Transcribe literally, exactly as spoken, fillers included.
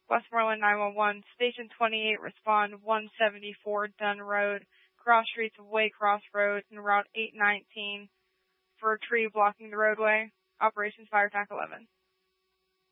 Westmoreland nine one one, Station twenty-eight, respond one seventy-four Dunn Road, cross streets of Waycross Road and Route eight nineteen for a tree blocking the roadway. Operations Fire Tac eleven.